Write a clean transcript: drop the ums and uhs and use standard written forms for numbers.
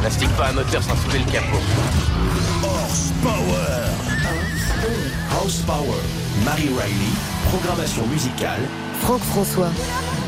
N'astique pas un moteur sans soulever le capot. Horsepower. House Power. Marie Riley. Programmation musicale. Franck François.